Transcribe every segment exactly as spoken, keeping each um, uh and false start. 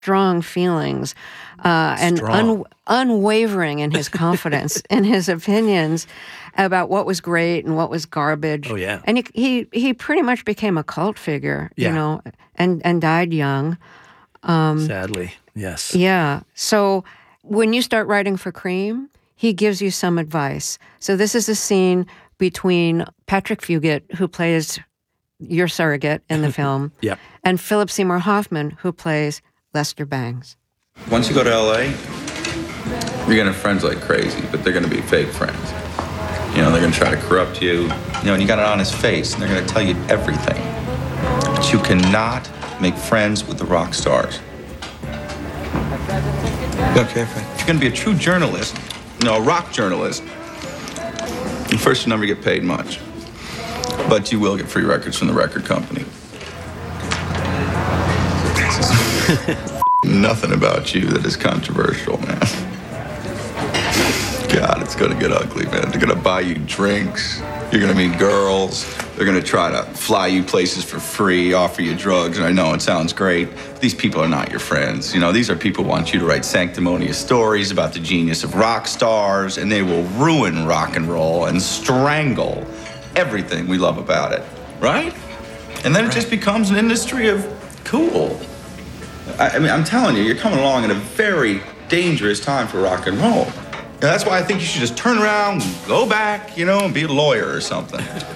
strong feelings uh, and un- unwavering in his confidence, in his opinions about what was great and what was garbage. Oh, yeah. And he he, he pretty much became a cult figure, Yeah. you know, and, and died young. Um, Sadly, yes. Yeah. So when you start writing for Cream, he gives you some advice. So this is a scene between Patrick Fugit, who plays your surrogate in the film, yep. and Philip Seymour Hoffman, who plays Lester Bangs. Once you go to L A, you're gonna have friends like crazy, but they're gonna be fake friends. You know, they're gonna try to corrupt you. You know, and you got an honest face, and they're gonna tell you everything. But you cannot make friends with the rock stars. Okay, fine. If you're gonna be a true journalist, no, a rock journalist, first, you never get paid much. But you will get free records from the record company. Nothing about you that is controversial, man. God, it's gonna get ugly, man. They're gonna buy you drinks. You're gonna meet girls. They're gonna try to fly you places for free, offer you drugs. And I know it sounds great, but these people are not your friends. You know, these are people who want you to write sanctimonious stories about the genius of rock stars, and they will ruin rock and roll and strangle everything we love about it, right? And then it just becomes an industry of cool. I, I mean, I'm telling you, you're coming along at a very dangerous time for rock and roll. And that's why I think you should just turn around and go back, you know, and be a lawyer or something.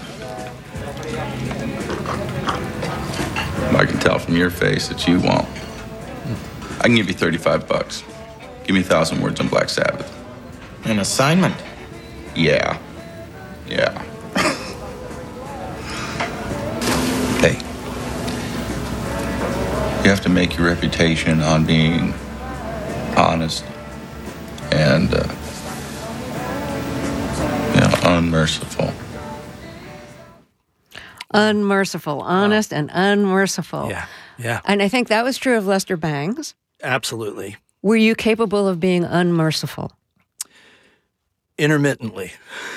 I can tell from your face that you won't. I can give you thirty-five bucks. Give me a thousand words on Black Sabbath. An assignment? Yeah. Yeah. Hey. You have to make your reputation on being honest and, uh, you know, unmerciful. Unmerciful, honest wow. and unmerciful. Yeah, yeah. And I think that was true of Lester Bangs. Absolutely. Were you capable of being unmerciful? Intermittently.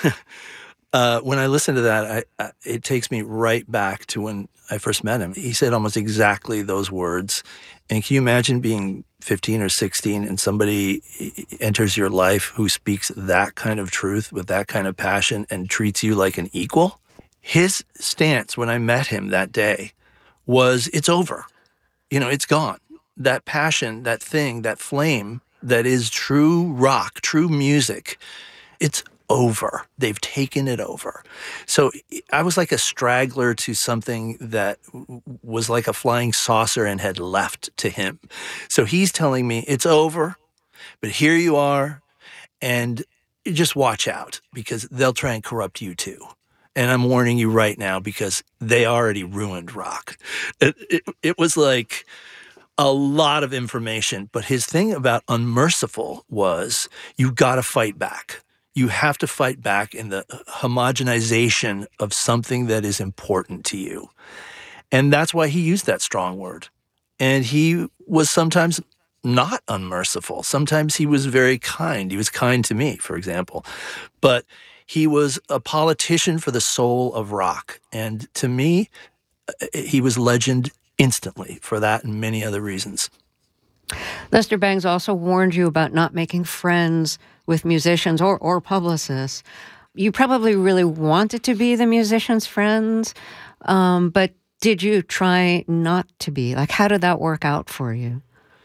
uh, when I listen to that, I, I, it takes me right back to when I first met him. He said almost exactly those words. And can you imagine being fifteen or sixteen and somebody enters your life who speaks that kind of truth with that kind of passion and treats you like an equal? His stance when I met him that day was, it's over. You know, it's gone. That passion, that thing, that flame that is true rock, true music, it's over. They've taken it over. So I was like a straggler to something that was like a flying saucer and had left to him. So he's telling me, it's over, but here you are, and just watch out because they'll try and corrupt you too. And I'm warning you right now because they already ruined rock. It, it, it was like a lot of information. But his thing about unmerciful was you got to fight back. You have to fight back in the homogenization of something that is important to you. And that's why he used that strong word. And he was sometimes not unmerciful. Sometimes he was very kind. He was kind to me, for example. But he was a politician for the soul of rock. And to me, he was legend instantly for that and many other reasons. Lester Bangs also warned you about not making friends with musicians or, or publicists. You probably really wanted to be the musicians' friends, um, but did you try not to be? Like, how did that work out for you?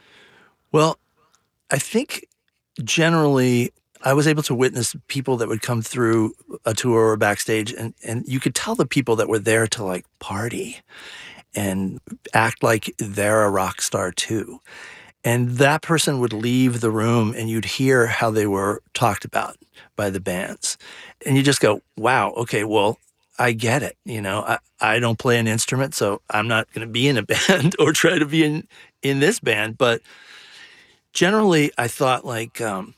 Well, I think generally I was able to witness people that would come through a tour or backstage, and, and you could tell the people that were there to, like, party and act like they're a rock star too. And that person would leave the room and you'd hear how they were talked about by the bands. And you just go, wow, okay, well, I get it. You know, I, I don't play an instrument, so I'm not going to be in a band or try to be in, in this band. But generally, I thought, like, um,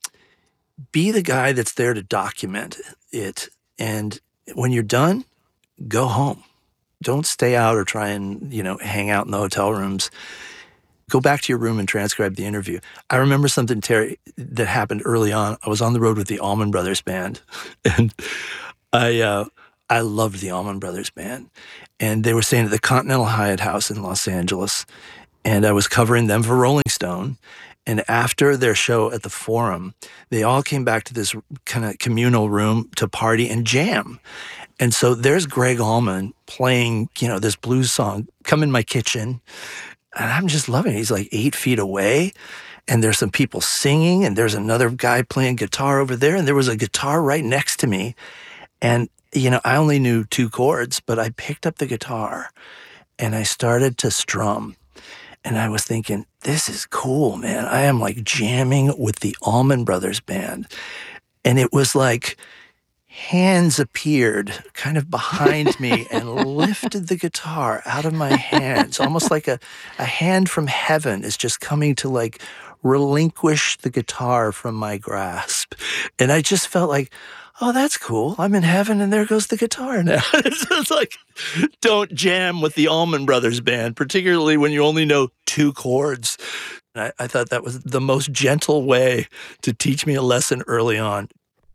be the guy that's there to document it. And when you're done, go home. Don't stay out or try and, you know, hang out in the hotel rooms. Go back to your room and transcribe the interview. I remember something, Terry, that happened early on. I was on the road with the Allman Brothers Band, and I uh, I loved the Allman Brothers Band. And they were staying at the Continental Hyatt House in Los Angeles. and I was covering them for Rolling Stone. And after their show at the Forum, they all came back to this kind of communal room to party and jam. And so there's Greg Allman playing, you know, this blues song, Come in My Kitchen. And I'm just loving it. He's like eight feet away. And there's some people singing. And there's another guy playing guitar over there. And there was a guitar right next to me. And, you know, I only knew two chords, but I picked up the guitar and I started to strum. And I was thinking, this is cool, man. I am like jamming with the Allman Brothers Band. And it was like hands appeared kind of behind me and lifted the guitar out of my hands, almost like a, a hand from heaven is just coming to like relinquish the guitar from my grasp. And I just felt like, oh, that's cool. I'm in heaven and there goes the guitar now. It's like, don't jam with the Allman Brothers Band, particularly when you only know two chords. I, I thought that was the most gentle way to teach me a lesson early on.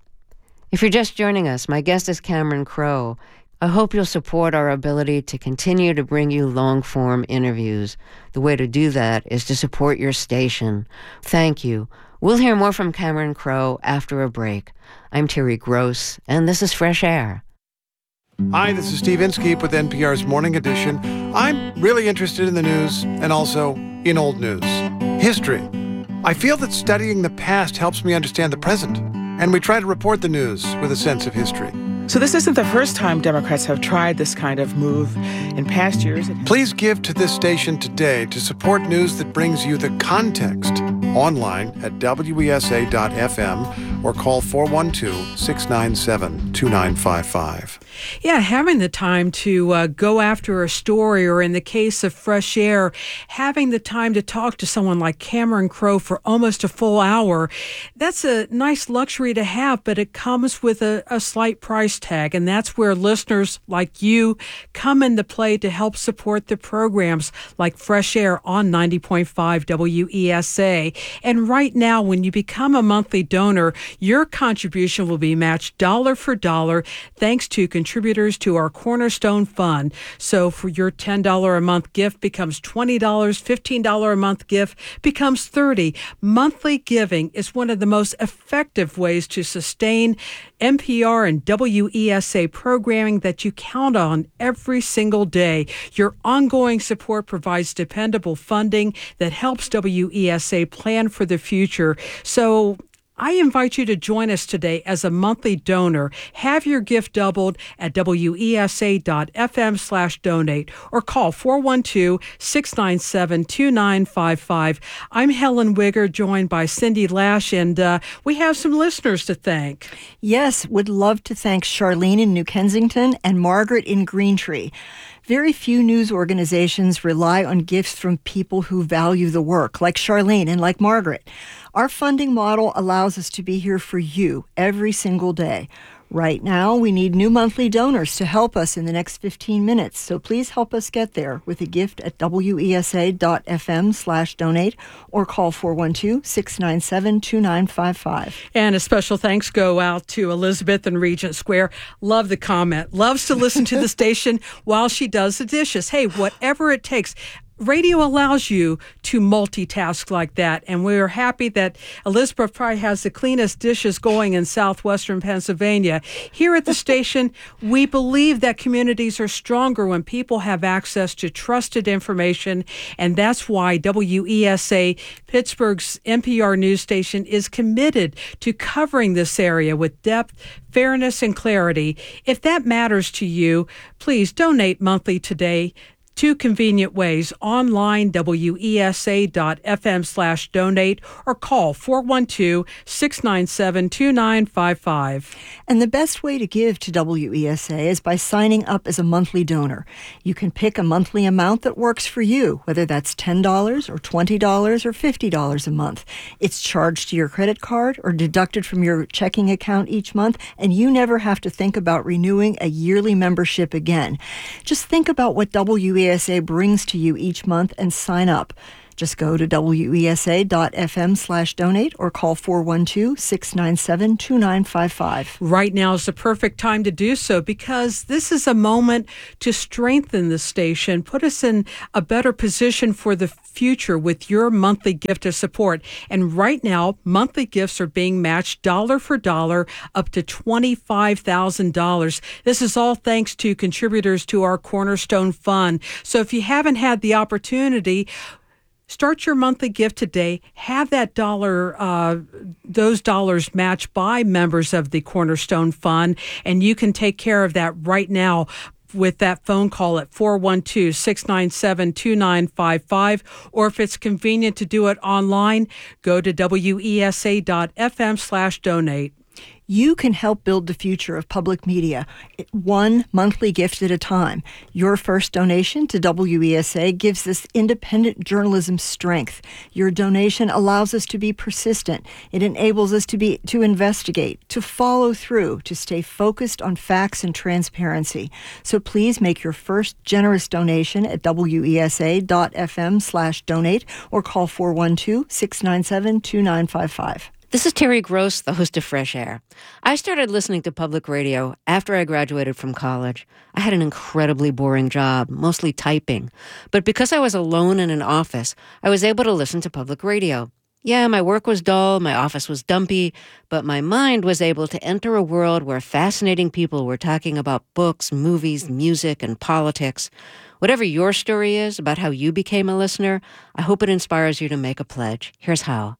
If you're just joining us, my guest is Cameron Crowe. I hope you'll support our ability to continue to bring you long-form interviews. The way to do that is to support your station. Thank you. We'll hear more from Cameron Crowe after a break. I'm Terry Gross, and this is Fresh Air. Hi, this is Steve Inskeep with N P R's Morning Edition. I'm really interested in the news and also in old news. History. I feel that studying the past helps me understand the present, and we try to report the news with a sense of history. So this isn't the first time Democrats have tried this kind of move in past years. Please give to this station today to support news that brings you the context. Online at W E S A dot F M or call four one two, six nine seven, two nine five five. Yeah, having the time to uh, go after a story, or in the case of Fresh Air, having the time to talk to someone like Cameron Crowe for almost a full hour, that's a nice luxury to have, but it comes with a, a slight price tag, and that's where listeners like you come into play to help support the programs like Fresh Air on ninety point five W E S A. And right now, when you become a monthly donor, your contribution will be matched dollar for dollar thanks to contributors to our Cornerstone Fund. So for your ten dollars a month gift becomes twenty dollars, fifteen dollars a month gift becomes thirty dollars. Monthly giving is one of the most effective ways to sustain N P R and W E S A programming that you count on every single day. Your ongoing support provides dependable funding that helps W E S A plan for the future. So I invite you to join us today as a monthly donor. Have your gift doubled at W E S A dot F M slash donate or call four one two, six nine seven, two nine five five. I'm Helen Wigger, joined by Cindy Lash, and uh, we have some listeners to thank. Yes, would love to thank Charlene in New Kensington and Margaret in Greentree. Very few news organizations rely on gifts from people who value the work, like Charlene and like Margaret. Our funding model allows us to be here for you every single day. Right now, we need new monthly donors to help us in the next fifteen minutes, so please help us get there with a gift at W E S A dot F M slash donate or call four one two, six nine seven, two nine five five. And a special thanks go out to Elizabeth in Regent Square. Love the comment. Loves to listen to the station while she does the dishes. Hey, whatever it takes. Radio allows you to multitask like that, and we're happy that Elizabeth probably has the cleanest dishes going in southwestern Pennsylvania. Here at the station, we believe that communities are stronger when people have access to trusted information, and that's why W E S A, Pittsburgh's N P R news station, is committed to covering this area with depth, fairness, and clarity. If that matters to you, please donate monthly today. Two convenient ways: online, W E S A dot F M slash donate, or call four one two, six nine seven, two nine five five. And the best way to give to W E S A is by signing up as a monthly donor. You can pick a monthly amount that works for you, whether that's ten dollars or twenty dollars or fifty dollars a month. It's charged to your credit card or deducted from your checking account each month, and you never have to think about renewing a yearly membership again. Just think about what W E S A brings to you each month and sign up. Just go to W E S A dot F M slash donate or call four one two, six nine seven, two nine five five. Right now is the perfect time to do so because this is a moment to strengthen the station, put us in a better position for the future with your monthly gift of support. And right now, monthly gifts are being matched dollar for dollar up to twenty-five thousand dollars. This is all thanks to contributors to our Cornerstone Fund. So if you haven't had the opportunity, start your monthly gift today. Have that dollar, uh, those dollars matched by members of the Cornerstone Fund, and you can take care of that right now with that phone call at four one two, six nine seven, two nine five five. Or if it's convenient to do it online, go to W E S A dot F M slash donate. You can help build the future of public media, one monthly gift at a time. Your first donation to W E S A gives this independent journalism strength. Your donation allows us to be persistent. It enables us to be to investigate, to follow through, to stay focused on facts and transparency. So please make your first generous donation at W E S A dot F M slash donate or call four one two, six nine seven, two nine five five. This is Terry Gross, the host of Fresh Air. I started listening to public radio after I graduated from college. I had an incredibly boring job, mostly typing. But because I was alone in an office, I was able to listen to public radio. Yeah, my work was dull, my office was dumpy, but my mind was able to enter a world where fascinating people were talking about books, movies, music, and politics. Whatever your story is about how you became a listener, I hope it inspires you to make a pledge. Here's how.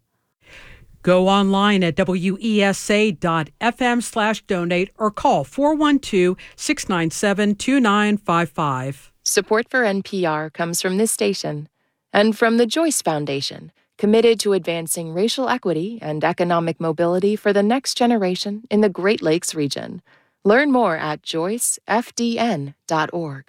Go online at W E S A dot F M slash donate or call four one two, six nine seven, two nine five five. Support for N P R comes from this station and from the Joyce Foundation, committed to advancing racial equity and economic mobility for the next generation in the Great Lakes region. Learn more at joyce f d n dot org.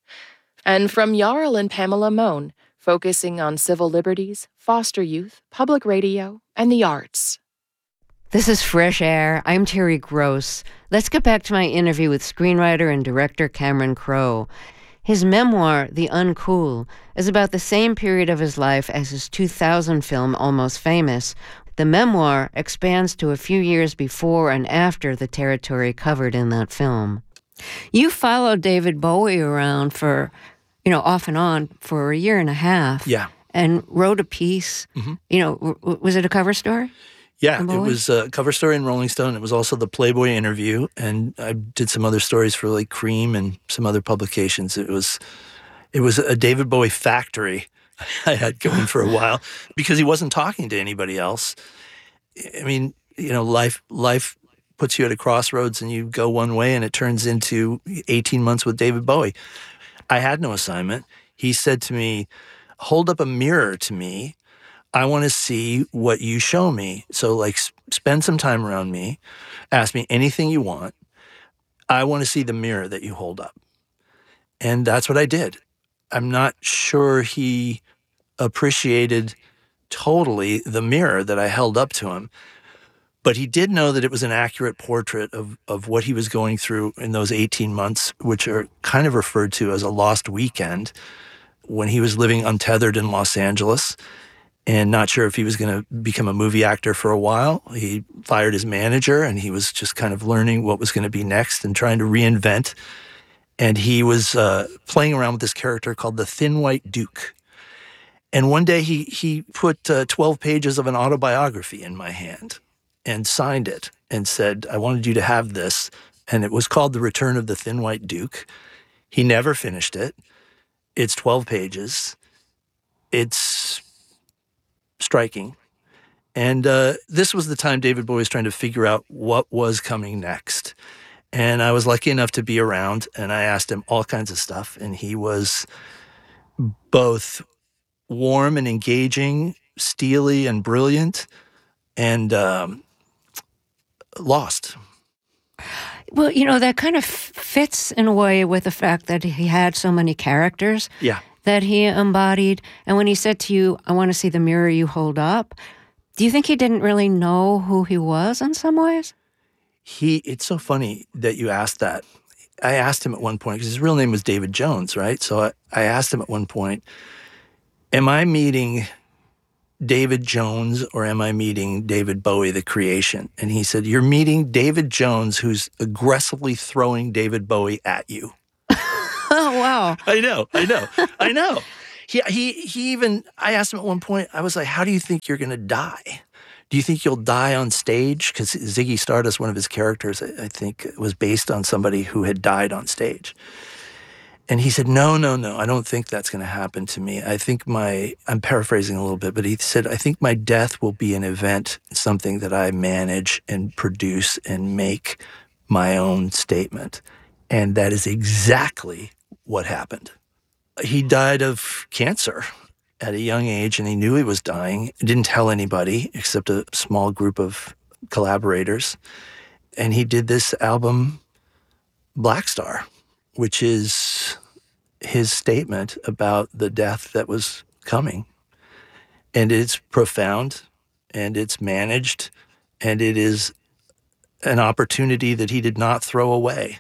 And from Jarl and Pamela Mohn, focusing on civil liberties, foster youth, public radio, and the arts. This is Fresh Air. I'm Terry Gross. Let's get back to my interview with screenwriter and director Cameron Crowe. His memoir, The Uncool, is about the same period of his life as his two thousand film Almost Famous. The memoir expands to a few years before and after the territory covered in that film. You followed David Bowie around for, you know, off and on for a year and a half. Yeah. And wrote a piece. Mm-hmm. You know, w- was it a cover story? Yeah, it was a cover story in Rolling Stone. It was also the Playboy interview, and I did some other stories for like Cream and some other publications. It was, it was a David Bowie factory I had going for a while because he wasn't talking to anybody else. I mean, you know, life life puts you at a crossroads, and you go one way, and it turns into eighteen months with David Bowie. I had no assignment. He said to me, hold up a mirror to me. I want to see what you show me. So like spend some time around me. Ask me anything you want. I want to see the mirror that you hold up. And that's what I did. I'm not sure he appreciated totally the mirror that I held up to him. But he did know that it was an accurate portrait of, of what he was going through in those eighteen months, which are kind of referred to as a lost weekend, when he was living untethered in Los Angeles and not sure if he was going to become a movie actor for a while. He fired his manager, and he was just kind of learning what was going to be next and trying to reinvent. And he was uh, playing around with this character called the Thin White Duke. And one day he, he put uh, twelve pages of an autobiography in my hand and signed it and said, I wanted you to have this. And it was called The Return of the Thin White Duke. He never finished it. It's twelve pages. It's striking. And uh, this was the time David Bowie was trying to figure out what was coming next. And I was lucky enough to be around, and I asked him all kinds of stuff. And he was both warm and engaging, steely and brilliant, and um, lost. Well, you know, that kind of fits in a way with the fact that he had so many characters yeah. that he embodied. And when he said to you, I want to see the mirror you hold up, do you think he didn't really know who he was in some ways? He, it's so funny that you asked that. I asked him at one point, because his real name was David Jones, right? So I, I asked him at one point, am I meeting David Jones or am I meeting David Bowie, the creation? And he said, you're meeting David Jones, who's aggressively throwing David Bowie at you. Oh, wow. I know, I know, I know. He, he, he even, I asked him at one point, I was like, how do you think you're going to die? Do you think you'll die on stage? Because Ziggy Stardust, one of his characters, I think, was based on somebody who had died on stage. And he said, no, no, no, I don't think that's going to happen to me. I think my, I'm paraphrasing a little bit, but he said, I think my death will be an event, something that I manage and produce and make my own statement. And that is exactly what happened. He died of cancer at a young age, and he knew he was dying. He didn't tell anybody except a small group of collaborators. And he did this album, Black Star, which is his statement about the death that was coming. And it's profound, and it's managed, and it is an opportunity that he did not throw away.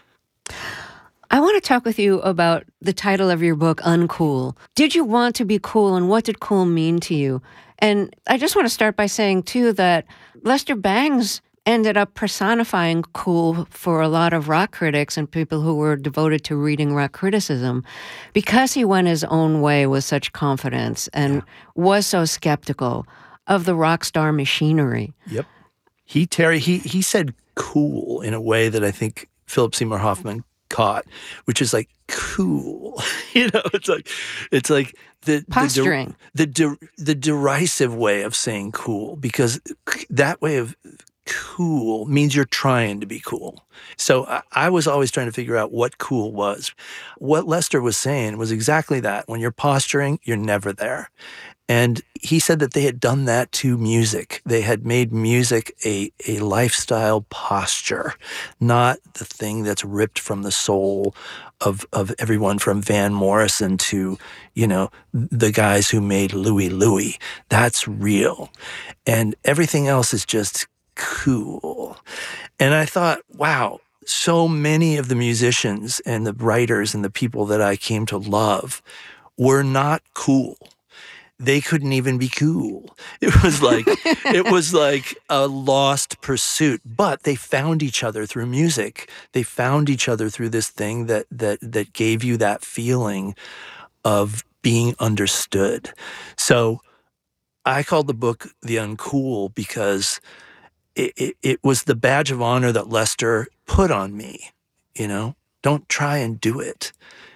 I want to talk with you about the title of your book, Uncool. Did you want to be cool, and what did cool mean to you? And I just want to start by saying, too, that Lester Bangs ended up personifying cool for a lot of rock critics and people who were devoted to reading rock criticism because he went his own way with such confidence and yeah. was so skeptical of the rock star machinery. Yep. He, Terry, he, he said cool in a way that I think Philip Seymour Hoffman caught, which is like cool. You know, it's like it's like the posturing, the the, the the derisive way of saying cool, because that way of cool means you're trying to be cool. So I, I was always trying to figure out what cool was. What Lester was saying was exactly that. When you're posturing, you're never there. And he said that they had done that to music. They had made music a, a lifestyle posture, not the thing that's ripped from the soul of, of everyone from Van Morrison to, you know, the guys who made Louie Louie. That's real. And everything else is just cool. And I thought, wow, so many of the musicians and the writers and the people that I came to love were not cool. They couldn't even be cool. It was like it was like a lost pursuit. But they found each other through music. They found each other through this thing that that that gave you that feeling of being understood. So I called the book The Uncool because it, it, it was the badge of honor that Lester put on me. You know, don't try and do it.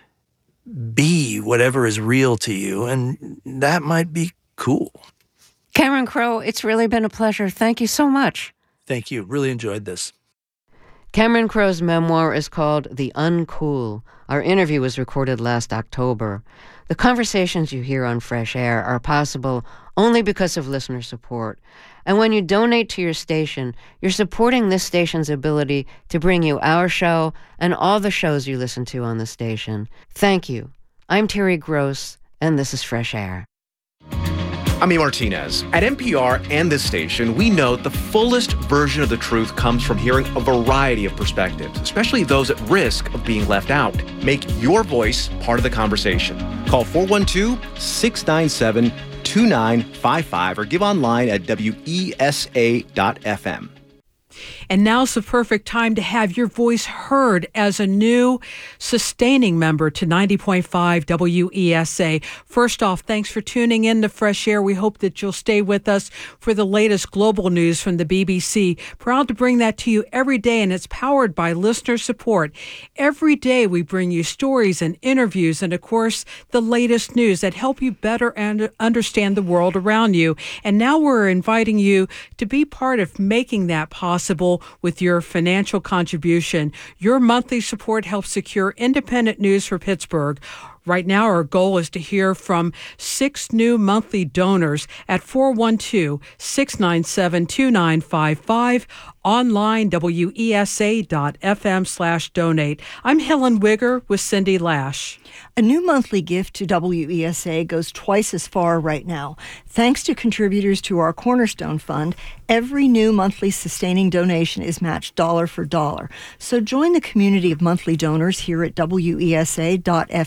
Be whatever is real to you, and that might be cool. Cameron Crowe, it's really been a pleasure. Thank you so much. Thank you. Really enjoyed this. Cameron Crowe's memoir is called The Uncool. Our interview was recorded last October. The conversations you hear on Fresh Air are possible only because of listener support. And when you donate to your station, you're supporting this station's ability to bring you our show and all the shows you listen to on the station. Thank you. I'm Terry Gross, and this is Fresh Air. I'm E. Martinez. At N P R and this station, we know the fullest version of the truth comes from hearing a variety of perspectives, especially those at risk of being left out. Make your voice part of the conversation. Call four one two, six nine seven, two nine five five or give online at W E S A dot F M. And now's the perfect time to have your voice heard as a new sustaining member to ninety point five W E S A. First off, thanks for tuning in to Fresh Air. We hope that you'll stay with us for the latest global news from the B B C. Proud to bring that to you every day, and it's powered by listener support. Every day we bring you stories and interviews and, of course, the latest news that help you better and understand the world around you. And now we're inviting you to be part of making that possible with your financial contribution. Your monthly support helps secure independent news for Pittsburgh. Right now, our goal is to hear from six new monthly donors at four one two, six nine seven, two nine five five, online W E S A dot F M slash donate. I'm Helen Wigger with Cindy Lash. A new monthly gift to W E S A goes twice as far right now. Thanks to contributors to our Cornerstone Fund, every new monthly sustaining donation is matched dollar for dollar. So join the community of monthly donors here at W E S A dot F M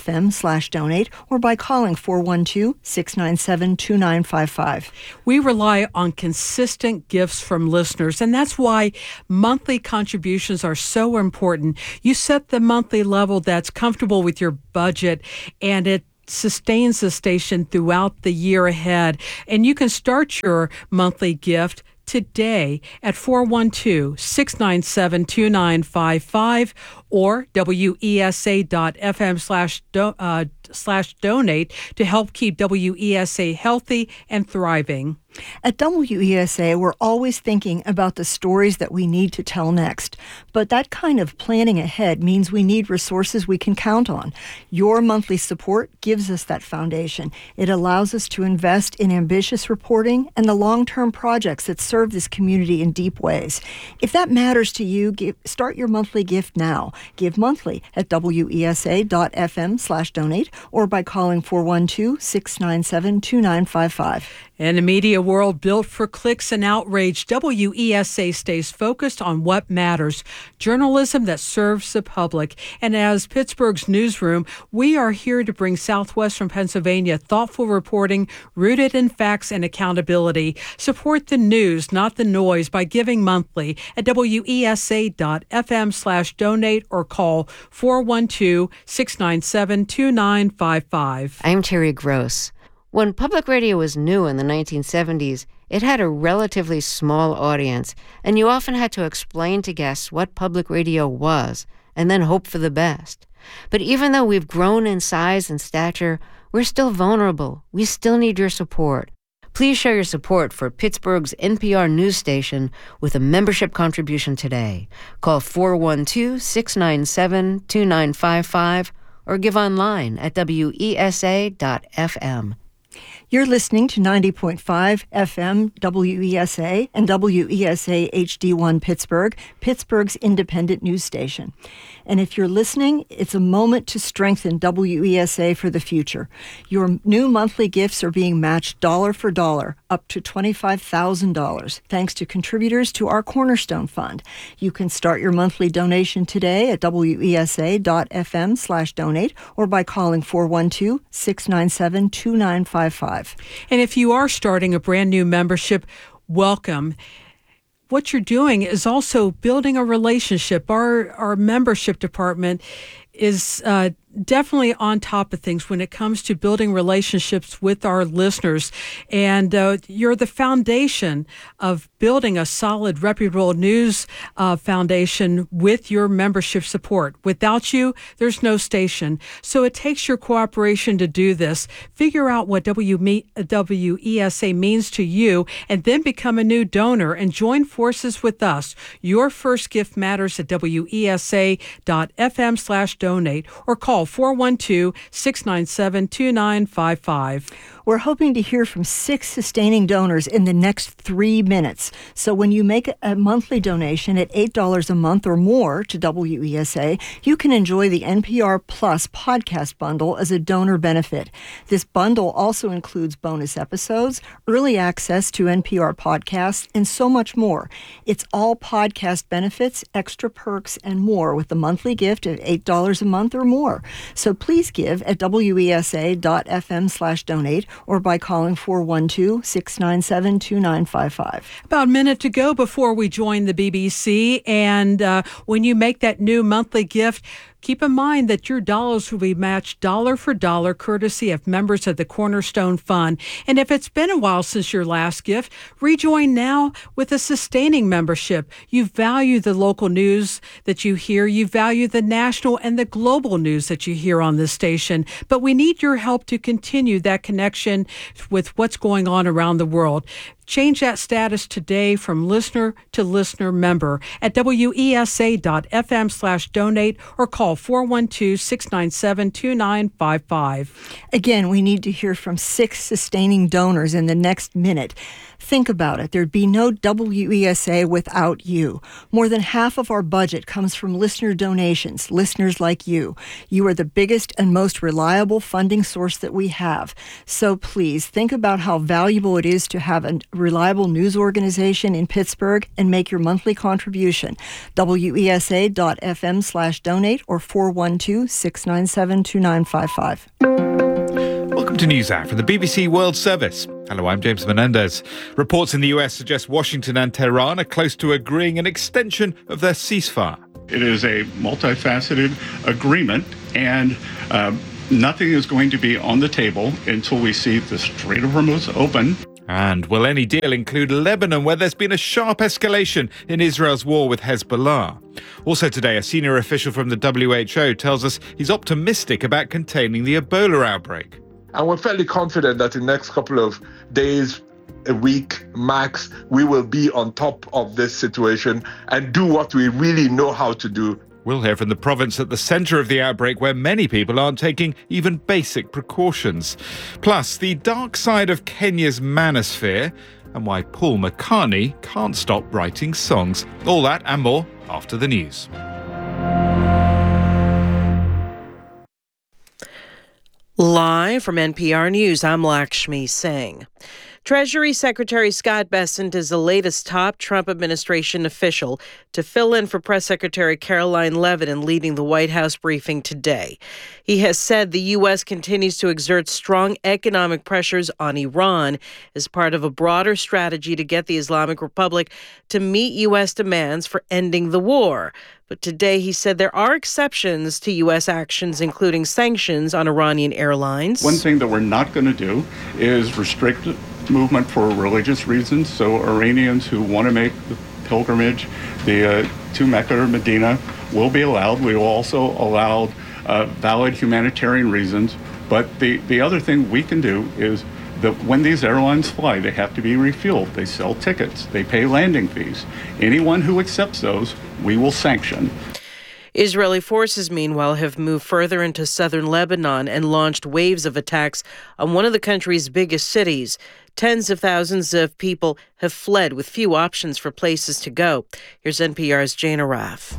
slash donate or by calling four one two, six nine seven, two nine five five. We rely on consistent gifts from listeners, and that's why monthly contributions are so important. You set the monthly level that's comfortable with your budget, and it sustains the station throughout the year ahead. And you can start your monthly gift today at four one two, six nine seven, two nine five five or W E S A dot F M slash do, uh, slash donate to help keep W E S A healthy and thriving. At W E S A, we're always thinking about the stories that we need to tell next. But that kind of planning ahead means we need resources we can count on. Your monthly support gives us that foundation. It allows us to invest in ambitious reporting and the long-term projects that serve this community in deep ways. If that matters to you, give, start your monthly gift now. Give monthly at W E S A dot F M slash donate or by calling four one two, six nine seven, two nine five five. In a media world built for clicks and outrage, W E S A stays focused on what matters, journalism that serves the public. And as Pittsburgh's newsroom, we are here to bring Southwestern Pennsylvania thoughtful reporting rooted in facts and accountability. Support the news, not the noise, by giving monthly at W E S A dot F M slash donate or call four one two, six nine seven, two nine five five. I'm Terry Gross. When public radio was new in the nineteen seventies, it had a relatively small audience, and you often had to explain to guests what public radio was, and then hope for the best. But even though we've grown in size and stature, we're still vulnerable. We still need your support. Please show your support for Pittsburgh's N P R news station with a membership contribution today. Call four one two, six nine seven, two nine five five or give online at W E S A dot F M. You're listening to ninety point five F M W E S A and W E S A H D one Pittsburgh, Pittsburgh's independent news station. And if you're listening, it's a moment to strengthen W E S A for the future. Your new monthly gifts are being matched dollar for dollar, up to twenty-five thousand dollars, thanks to contributors to our Cornerstone Fund. You can start your monthly donation today at W E S A dot F M slash donate or by calling four one two, six nine seven, two nine five five. And if you are starting a brand new membership, welcome. What you're doing is also building a relationship. Our our membership department is uh, definitely on top of things when it comes to building relationships with our listeners. And uh, you're the foundation of building a solid, reputable news uh, foundation with your membership support. Without you, there's no station. So it takes your cooperation to do this. Figure out what W E S A means to you and then become a new donor and join forces with us. Your first gift matters at W E S A dot F M slash donate or call four one two, six nine seven, two nine five five. We're hoping to hear from six sustaining donors in the next three minutes. So when you make a monthly donation at eight dollars a month or more to W E S A, you can enjoy the N P R Plus podcast bundle as a donor benefit. This bundle also includes bonus episodes, early access to N P R podcasts, and so much more. It's all podcast benefits, extra perks, and more with the monthly gift of eight dollars a month or more. So please give at W E S A dot F M slash donate or by calling four one two, six nine seven, two nine five five. About a minute to go before we join the B B C. And uh, when you make that new monthly gift, keep in mind that your dollars will be matched dollar for dollar, courtesy of members of the Cornerstone Fund. And if it's been a while since your last gift, rejoin now with a sustaining membership. You value the local news that you hear. You value the national and the global news that you hear on this station. But we need your help to continue that connection with what's going on around the world. Change that status today from listener to listener member at W E S A dot F M slash donate or call four one two, six nine seven, two nine five five. Again, we need to hear from six sustaining donors in the next minute. Think about it. There'd be no W E S A without you. More than half of our budget comes from listener donations, listeners like you. You are the biggest and most reliable funding source that we have. So please think about how valuable it is to have an, reliable news organization in Pittsburgh and make your monthly contribution. W E S A dot F M slash donate or four one two, six nine seven, two nine five five. Welcome to NewsHour from the B B C World Service. Hello, I'm James Menendez. Reports in the U S suggest Washington and Tehran are close to agreeing an extension of their ceasefire. It is a multifaceted agreement, and uh, nothing is going to be on the table until we see the Strait of Hormuz open. And will any deal include Lebanon, where there's been a sharp escalation in Israel's war with Hezbollah? Also today, a senior official from the W H O tells us he's optimistic about containing the Ebola outbreak. And we're fairly confident that in the next couple of days, a week max, we will be on top of this situation and do what we really know how to do. We'll hear from the province at the centre of the outbreak, where many people aren't taking even basic precautions. Plus, the dark side of Kenya's manosphere and why Paul McCartney can't stop writing songs. All that and more after the news. Live from N P R News, I'm Lakshmi Singh. Treasury Secretary Scott Bessent is the latest top Trump administration official to fill in for Press Secretary Caroline Levitin leading the White House briefing today. He has said the U S continues to exert strong economic pressures on Iran as part of a broader strategy to get the Islamic Republic to meet U S demands for ending the war. But today he said there are exceptions to U S actions, including sanctions on Iranian airlines. One thing that we're not going to do is restrict movement for religious reasons. So Iranians who want to make the pilgrimage the, uh, to Mecca or Medina will be allowed. We will also allow uh, valid humanitarian reasons. But the, the other thing we can do is that when these airlines fly, they have to be refueled. They sell tickets. They pay landing fees. Anyone who accepts those, we will sanction. Israeli forces, meanwhile, have moved further into southern Lebanon and launched waves of attacks on one of the country's biggest cities. Tens of thousands of people have fled with few options for places to go. Here's N P R's Jane Araf.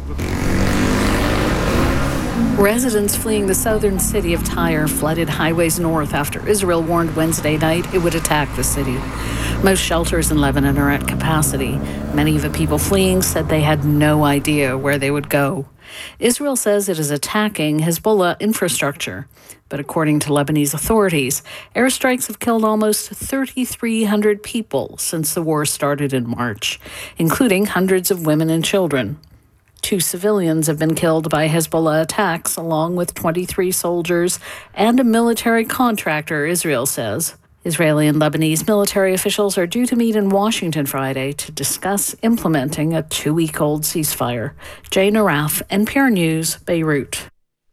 Residents fleeing the southern city of Tyre flooded highways north after Israel warned Wednesday night it would attack the city. Most shelters in Lebanon are at capacity. Many of the people fleeing said they had no idea where they would go. Israel says it is attacking Hezbollah infrastructure. But according to Lebanese authorities, airstrikes have killed almost thirty-three hundred people since the war started in March, including hundreds of women and children. Two civilians have been killed by Hezbollah attacks, along with twenty-three soldiers and a military contractor, Israel says. Israeli and Lebanese military officials are due to meet in Washington Friday to discuss implementing a two-week-old ceasefire. Jane Araf, N P R News, Beirut.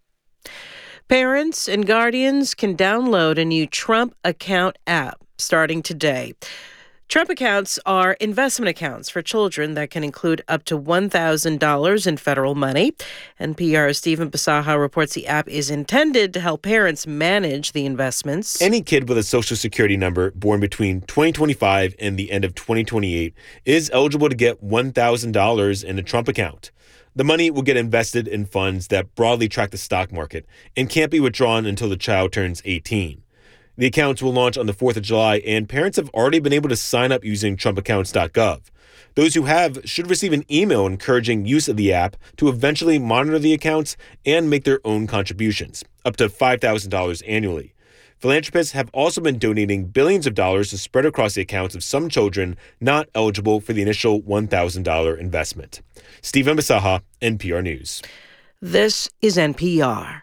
Parents and guardians can download a new Trump Account app starting today. Trump accounts are investment accounts for children that can include up to one thousand dollars in federal money. N P R's Stephen Bisaha reports the app is intended to help parents manage the investments. Any kid with a Social Security number born between twenty twenty-five and the end of twenty twenty-eight is eligible to get one thousand dollars in a Trump account. The money will get invested in funds that broadly track the stock market and can't be withdrawn until the child turns eighteen. The accounts will launch on the fourth of July, and parents have already been able to sign up using trump accounts dot gov. Those who have should receive an email encouraging use of the app to eventually monitor the accounts and make their own contributions, up to five thousand dollars annually. Philanthropists have also been donating billions of dollars to spread across the accounts of some children not eligible for the initial one thousand dollars investment. Stephen Bisaha, N P R News. This is N P R.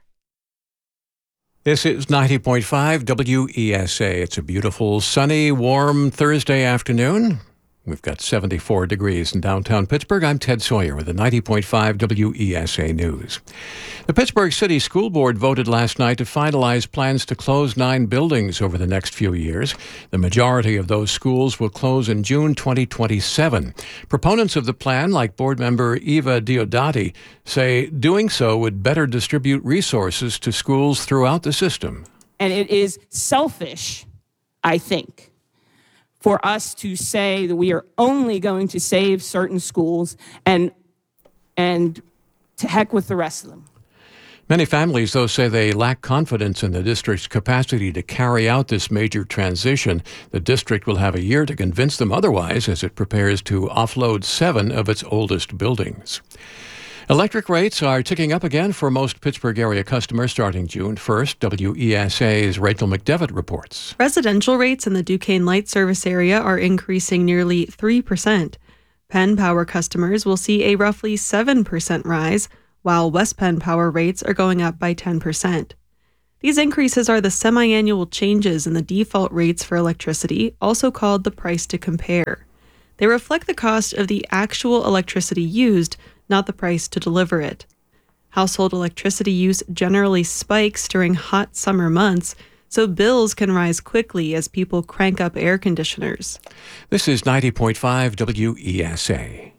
This is ninety point five W E S A. It's a beautiful, sunny, warm Thursday afternoon. We've got seventy-four degrees in downtown Pittsburgh. I'm Ted Sawyer with the ninety point five W E S A News. The Pittsburgh City School Board voted last night to finalize plans to close nine buildings over the next few years. The majority of those schools will close in June twenty twenty-seven. Proponents of the plan, like board member Eva Diodati, say doing so would better distribute resources to schools throughout the system. And it is selfish, I think, for us to say that we are only going to save certain schools and and to heck with the rest of them. Many families, though, say they lack confidence in the district's capacity to carry out this major transition. The district will have a year to convince them otherwise as it prepares to offload seven of its oldest buildings. Electric rates are ticking up again for most Pittsburgh area customers starting June first. W E S A's Rachel McDevitt reports. Residential rates in the Duquesne Light Service area are increasing nearly three percent. Penn Power customers will see a roughly seven percent rise, while West Penn Power rates are going up by ten percent. These increases are the semi-annual changes in the default rates for electricity, also called the price to compare. They reflect the cost of the actual electricity used, not the price to deliver it. Household electricity use generally spikes during hot summer months, so bills can rise quickly as people crank up air conditioners. This is ninety point five W E S A.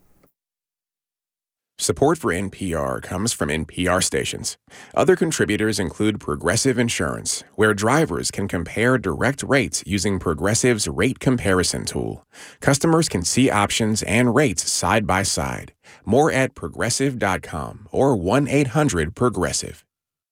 Support for N P R comes from N P R stations. Other contributors include Progressive Insurance, where drivers can compare direct rates using Progressive's rate comparison tool. Customers can see options and rates side by side. More at progressive dot com or one eight hundred progressive.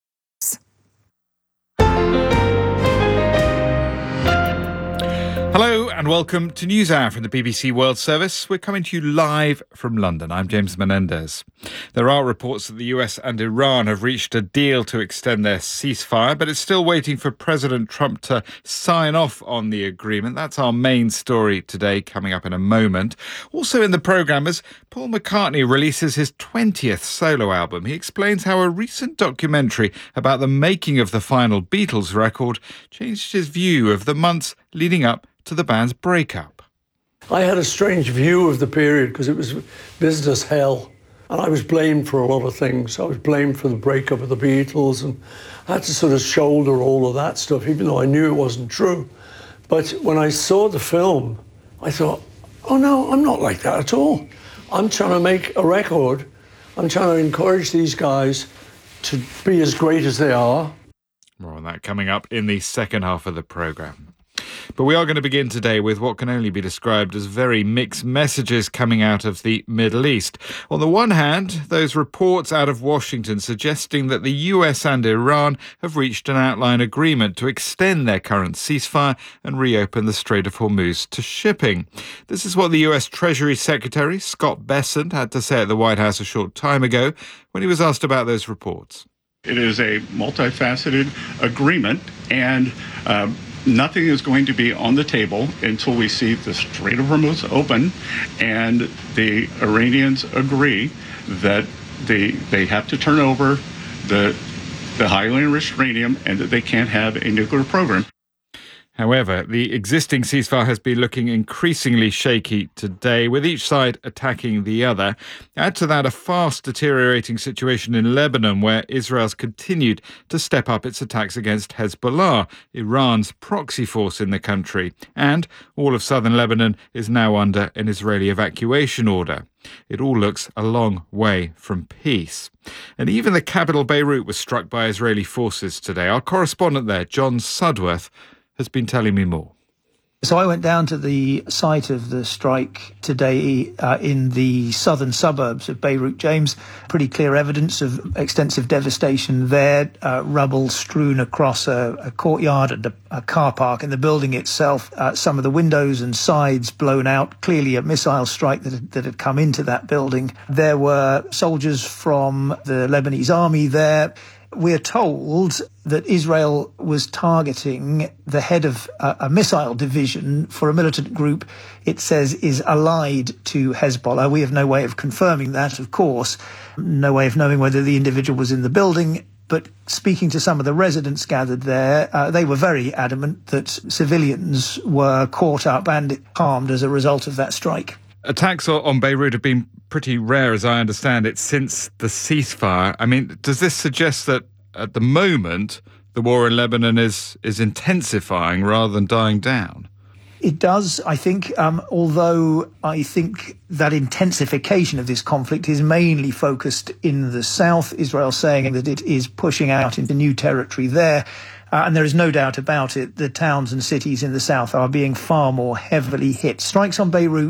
Hello and welcome to NewsHour from the B B C World Service. We're coming to you live from London. I'm James Menendez. There are reports that the U S and Iran have reached a deal to extend their ceasefire, but it's still waiting for President Trump to sign off on the agreement. That's our main story today, coming up in a moment. Also in the programme, as Paul McCartney releases his twentieth solo album, he explains how a recent documentary about the making of the final Beatles record changed his view of the months leading up to the band's breakup. I had a strange view of the period because it was business hell, and I was blamed for a lot of things. I was blamed for the breakup of the Beatles, and I had to sort of shoulder all of that stuff, even though I knew it wasn't true. But when I saw the film, I thought, oh no, I'm not like that at all. I'm trying to make a record. I'm trying to encourage these guys to be as great as they are. More on that coming up in the second half of the programme. But we are going to begin today with what can only be described as very mixed messages coming out of the Middle East. On the one hand, those reports out of Washington suggesting that the U S and Iran have reached an outline agreement to extend their current ceasefire and reopen the Strait of Hormuz to shipping. This is what the U S Treasury Secretary, Scott Bessent, had to say at the White House a short time ago when he was asked about those reports. It is a multifaceted agreement, and uh, nothing is going to be on the table until we see the Strait of Hormuz open and the Iranians agree that they they have to turn over the the highly enriched uranium and that they can't have a nuclear program. However, the existing ceasefire has been looking increasingly shaky today, with each side attacking the other. Add to that a fast deteriorating situation in Lebanon, where Israel's continued to step up its attacks against Hezbollah, Iran's proxy force in the country. And all of southern Lebanon is now under an Israeli evacuation order. It all looks a long way from peace. And even the capital, Beirut, was struck by Israeli forces today. Our correspondent there, John Sudworth, has been telling me more. So I went down to the site of the strike today uh, in the southern suburbs of Beirut, James. Pretty clear evidence of extensive devastation there, uh, rubble strewn across a, a courtyard and a, a car park in the building itself. Uh, some of the windows and sides blown out, clearly a missile strike that, that had come into that building. There were soldiers from the Lebanese army there. We're told that Israel was targeting the head of a, a missile division for a militant group it says is allied to Hezbollah. We have no way of confirming that, of course, no way of knowing whether the individual was in the building. But speaking to some of the residents gathered there, uh, they were very adamant that civilians were caught up and harmed as a result of that strike. Attacks on Beirut have been pretty rare, as I understand it, since the ceasefire. I mean, does this suggest that at the moment the war in Lebanon is, is intensifying rather than dying down? It does, I think, um, although I think that intensification of this conflict is mainly focused in the south. Israel saying that it is pushing out into new territory there. Uh, and there is no doubt about it, the towns and cities in the south are being far more heavily hit. Strikes on Beirut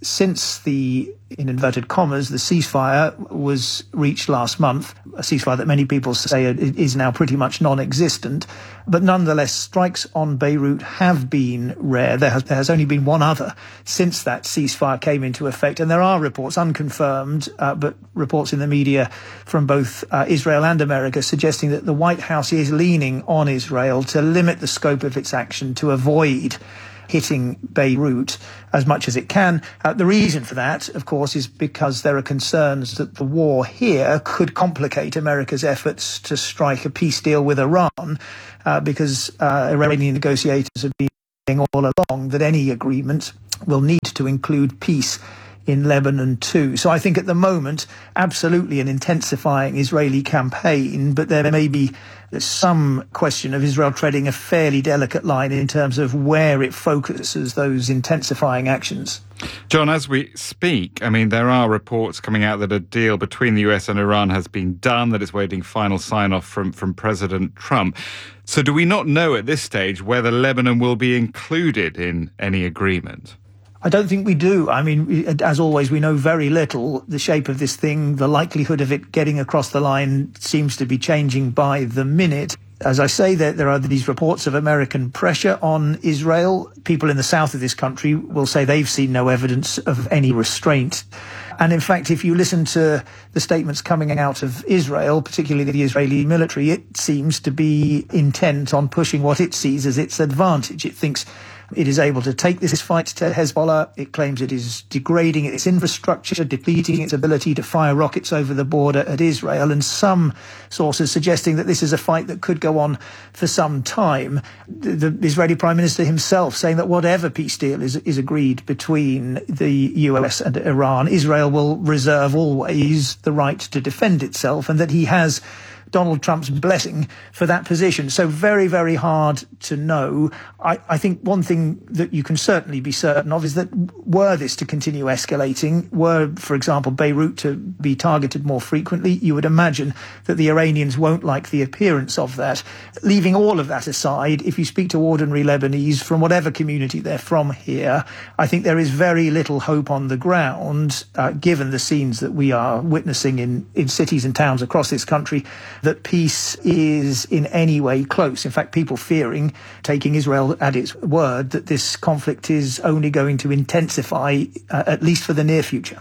since the, in inverted commas, the ceasefire was reached last month, a ceasefire that many people say is now pretty much non-existent, but nonetheless, strikes on Beirut have been rare. There has, there has only been one other since that ceasefire came into effect, and there are reports, unconfirmed, uh, but reports in the media from both uh, Israel and America suggesting that the White House is leaning on Israel to limit the scope of its action to avoid hitting Beirut as much as it can. Uh, the reason for that, of course, is because there are concerns that the war here could complicate America's efforts to strike a peace deal with Iran, uh, because uh, Iranian negotiators have been saying all along that any agreement will need to include peace in Lebanon too. So I think at the moment, absolutely an intensifying Israeli campaign, but there may be some question of Israel treading a fairly delicate line in terms of where it focuses those intensifying actions. John, as we speak, I mean, there are reports coming out that a deal between the U S and Iran has been done, that it's waiting final sign-off from, from President Trump. So do we not know at this stage whether Lebanon will be included in any agreement? I don't think we do. I mean, as always, we know very little. The shape of this thing, the likelihood of it getting across the line seems to be changing by the minute. As I say, there, there are these reports of American pressure on Israel. People in the south of this country will say they've seen no evidence of any restraint. And in fact, if you listen to the statements coming out of Israel, particularly the Israeli military, it seems to be intent on pushing what it sees as its advantage. It thinks it is able to take this fight to Hezbollah. It claims it is degrading its infrastructure, depleting its ability to fire rockets over the border at Israel, and some sources suggesting that this is a fight that could go on for some time. The, the Israeli Prime Minister himself saying that whatever peace deal is, is agreed between the U S and Iran, Israel will reserve always the right to defend itself, and that he has Donald Trump's blessing for that position. So very, very hard to know. I, I think one thing that you can certainly be certain of is that were this to continue escalating, were, for example, Beirut to be targeted more frequently, you would imagine that the Iranians won't like the appearance of that. Leaving all of that aside, if you speak to ordinary Lebanese from whatever community they're from here, I think there is very little hope on the ground, uh, given the scenes that we are witnessing in, in cities and towns across this country, that peace is in any way close. In fact, people fearing, taking Israel at its word, that this conflict is only going to intensify, uh, at least for the near future.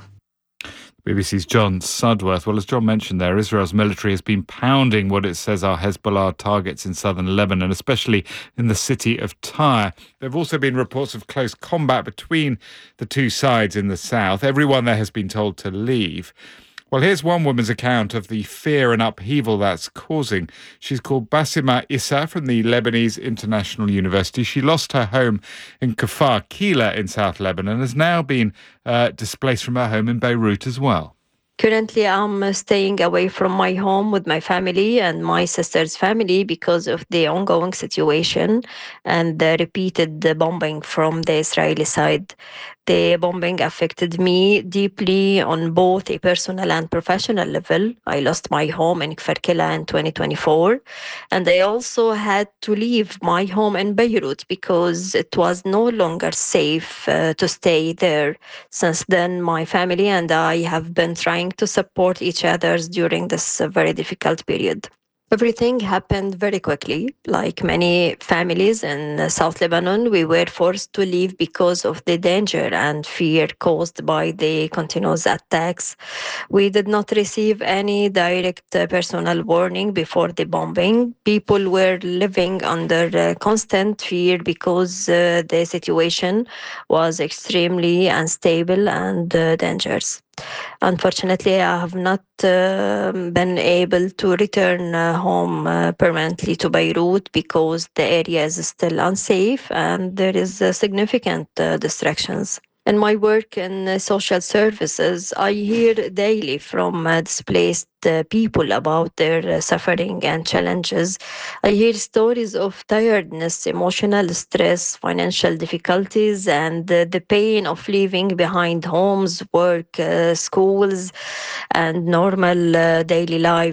B B C's John Sudworth. Well, as John mentioned there, Israel's military has been pounding what it says are Hezbollah targets in southern Lebanon, especially in the city of Tyre. There have also been reports of close combat between the two sides in the south. Everyone there has been told to leave. Well, here's one woman's account of the fear and upheaval that's causing. She's called Basima Issa from the Lebanese International University. She lost her home in Kfar Kila in South Lebanon and has now been uh, displaced from her home in Beirut as well. Currently, I'm staying away from my home with my family and my sister's family because of the ongoing situation and the repeated bombing from the Israeli side. The bombing affected me deeply on both a personal and professional level. I lost my home in Kfar Kila in twenty twenty-four, and I also had to leave my home in Beirut because it was no longer safe uh, to stay there. Since then, my family and I have been trying to support each other during this uh, very difficult period. Everything happened very quickly. Like many families in South Lebanon, we were forced to leave because of the danger and fear caused by the continuous attacks. We did not receive any direct uh, personal warning before the bombing. People were living under uh, constant fear because uh, the situation was extremely unstable and uh, dangerous. Unfortunately, I have not uh, been able to return uh, home uh, permanently to Beirut because the area is still unsafe and there is uh, significant uh, distractions. In my work in uh, social services, I hear daily from uh, displaced uh, people about their uh, suffering and challenges. I hear stories of tiredness, emotional stress, financial difficulties, and uh, the pain of leaving behind homes, work, uh, schools, and normal uh, daily life.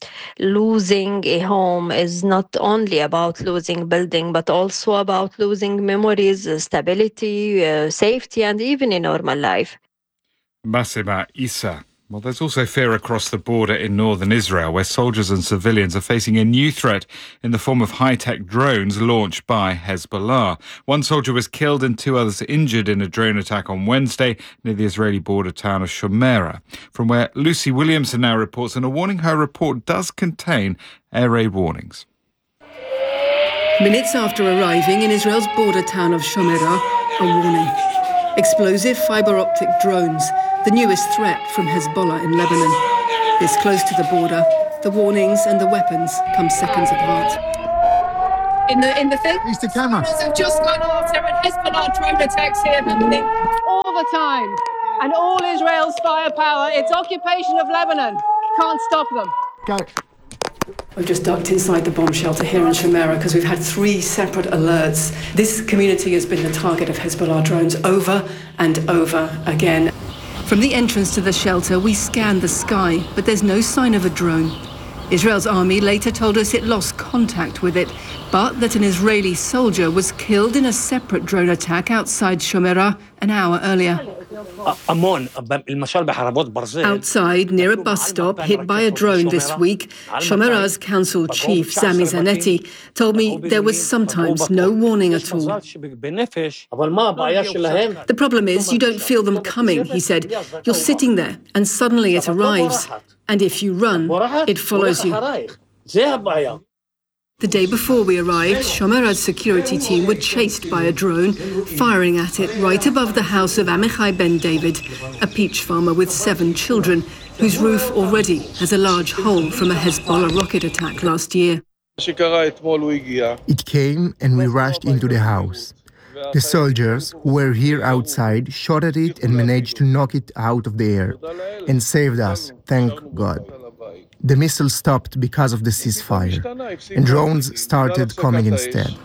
losing a home is not only about losing building, but also about losing memories, uh, stability, uh, safety, and even a normal life. Masima Issa. Well, there's also fear across the border in northern Israel, where soldiers and civilians are facing a new threat in the form of high-tech drones launched by Hezbollah. One soldier was killed and two others injured in a drone attack on Wednesday near the Israeli border town of Shomerah, from where Lucy Williamson now reports, and a warning her report does contain air raid warnings. Minutes after arriving in Israel's border town of Shomerah, a warning. Explosive fibre-optic drones, the newest threat from Hezbollah in Lebanon. This close to the border, the warnings and the weapons come seconds apart. In the in the thing, these the cameras have just gone off. There are Hezbollah drone attacks here all the time, and all Israel's firepower. It's occupation of Lebanon. Can't stop them. Go. We've just ducked inside the bomb shelter here in Shomerah because we've had three separate alerts. This community has been the target of Hezbollah drones over and over again. From the entrance to the shelter, we scanned the sky, but there's no sign of a drone. Israel's army later told us it lost contact with it, but that an Israeli soldier was killed in a separate drone attack outside Shomerah an hour earlier. Outside, near a bus stop hit by a drone this week, Shomerah's council chief, Sami Zanetti, told me there was sometimes no warning at all. The problem is you don't feel them coming, he said. You're sitting there and suddenly it arrives. And if you run, it follows you. The day before we arrived, Shomerah's security team were chased by a drone, firing at it right above the house of Amichai Ben David, a peach farmer with seven children, whose roof already has a large hole from a Hezbollah rocket attack last year. It came and we rushed into the house. The soldiers who were here outside shot at it and managed to knock it out of the air and saved us, thank God. The missile stopped because of the ceasefire, and drones started coming instead.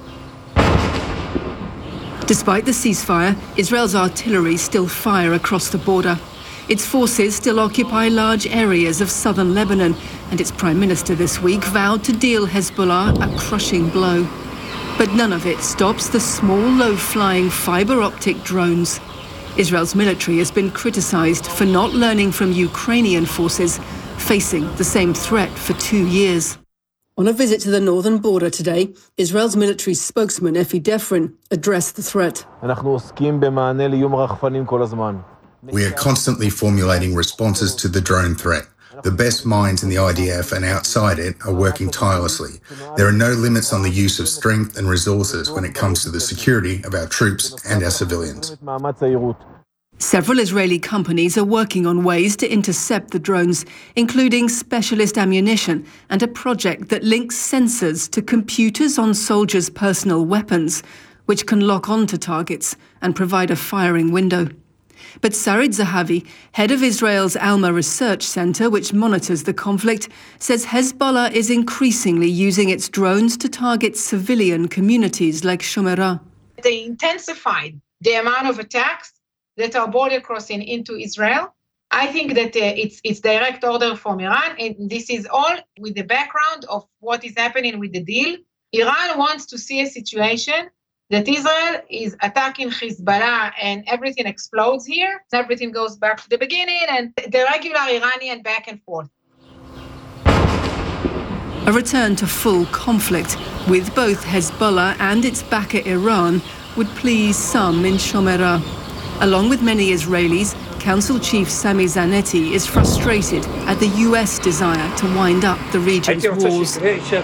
Despite the ceasefire, Israel's artillery still fire across the border. Its forces still occupy large areas of southern Lebanon, and its prime minister this week vowed to deal Hezbollah a crushing blow. But none of it stops the small, low-flying fibre-optic drones. Israel's military has been criticized for not learning from Ukrainian forces, facing the same threat for two years. On a visit to the northern border today, Israel's military spokesman, Efi Defrin, addressed the threat. We are constantly formulating responses to the drone threat. The best minds in the I D F and outside it are working tirelessly. There are no limits on the use of strength and resources when it comes to the security of our troops and our civilians. Several Israeli companies are working on ways to intercept the drones, including specialist ammunition and a project that links sensors to computers on soldiers' personal weapons, which can lock onto targets and provide a firing window. But Sarid Zahavi, head of Israel's Alma Research Center, which monitors the conflict, says Hezbollah is increasingly using its drones to target civilian communities like Shomerah. They intensified the amount of attacks that are border crossing into Israel. I think that uh, it's it's direct order from Iran, and this is all with the background of what is happening with the deal. Iran wants to see a situation that Israel is attacking Hezbollah and everything explodes here. Everything goes back to the beginning and the regular Iranian back and forth. A return to full conflict with both Hezbollah and its backer Iran would please some in Shomerah. Along with many Israelis, Council Chief Sami Zanetti is frustrated at the U S desire to wind up the region's wars.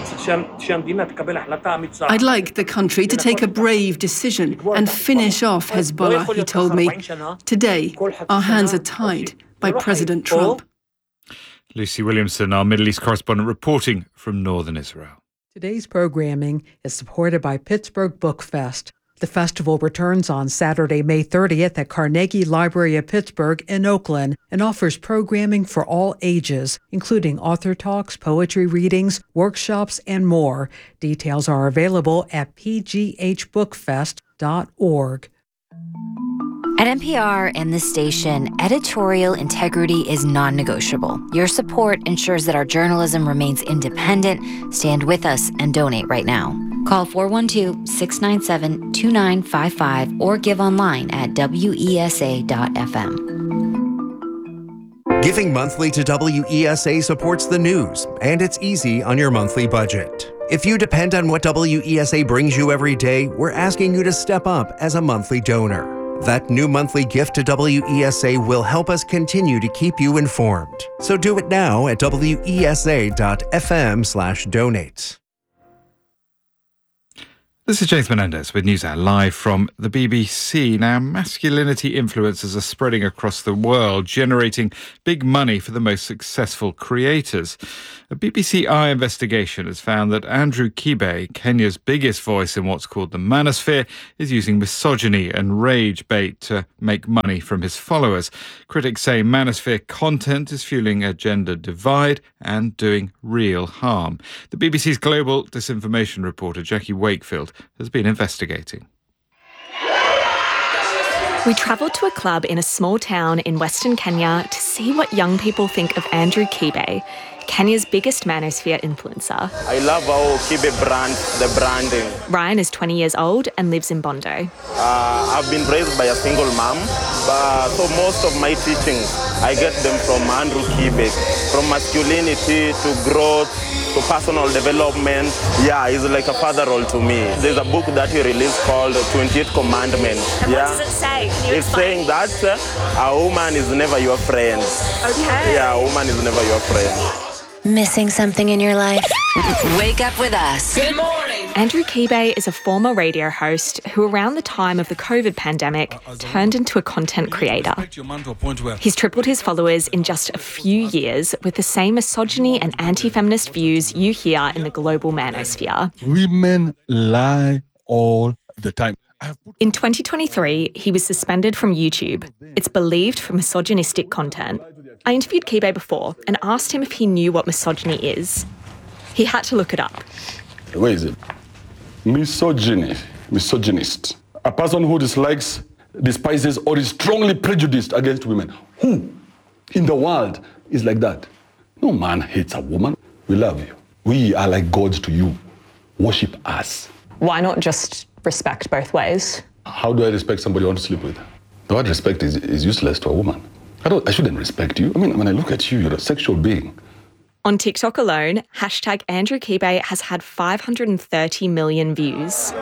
I'd like the country to take a brave decision and finish off Hezbollah, he told me. Today, our hands are tied by President Trump. Lucy Williamson, our Middle East correspondent, reporting from northern Israel. Today's programming is supported by Pittsburgh Book Fest. The festival returns on Saturday, May thirtieth at Carnegie Library of Pittsburgh in Oakland and offers programming for all ages, including author talks, poetry readings, workshops, and more. Details are available at p g h book fest dot org. At N P R and this station, editorial integrity is non-negotiable. Your support ensures that our journalism remains independent. Stand with us and donate right now. Call four one two, six nine seven, two nine five five or give online at W E S A dot F M. Giving monthly to W E S A supports the news, and it's easy on your monthly budget. If you depend on what W E S A brings you every day, we're asking you to step up as a monthly donor. That new monthly gift to W E S A will help us continue to keep you informed. So do it now at W E S A dot F M slash donate. This is James Menendez with NewsHour live from the B B C. Now, masculinity influencers are spreading across the world, generating big money for the most successful creators. A B B C eye investigation has found that Andrew Kibe, Kenya's biggest voice in what's called the manosphere, is using misogyny and rage bait to make money from his followers. Critics say manosphere content is fueling a gender divide and doing real harm. The B B C's global disinformation reporter, Jackie Wakefield, has been investigating. We travelled to a club in a small town in Western Kenya to see what young people think of Andrew Kibe, Kenya's biggest manosphere influencer. I love how Kibe brands the branding. Ryan is twenty years old and lives in Bondo. Uh, I've been raised by a single mom, but so most of my teachings, I get them from Andrew Kibe, from masculinity to growth, to personal development. Yeah, he's like a father role to me. There's a book that he released called twenty-eight Commandments. And yeah. what does it say? Can you It's explain? saying that uh, a woman is never your friend. Okay. Yeah, a woman is never your friend. Missing something in your life? Wake up with us. Good morning. Andrew Kibe is a former radio host who, around the time of the COVID pandemic, turned into a content creator. He's tripled his followers in just a few years with the same misogyny and anti-feminist views you hear in the global manosphere. Women lie all the time. In twenty twenty-three, he was suspended from YouTube. It's believed for misogynistic content. I interviewed Kibe before and asked him if he knew what misogyny is. He had to look it up. Where is it? Misogyny, misogynist. A person who dislikes, despises, or is strongly prejudiced against women. Who in the world is like that? No man hates a woman. We love you. We are like gods to you. Worship us. Why not just respect both ways? How do I respect somebody I want to sleep with? The word respect is, is useless to a woman. I don't. I shouldn't respect you. I mean, when I look at you, you're a sexual being. On TikTok alone, hashtag Andrew Kibe has had five hundred thirty million views.